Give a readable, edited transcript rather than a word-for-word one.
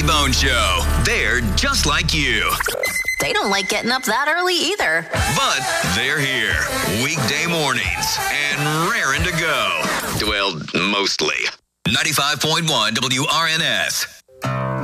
Funny Bone Show. They're just like you. They don't like getting up that early either. But they're here. Weekday mornings and raring to go. Well, mostly. 95.1 WRNS.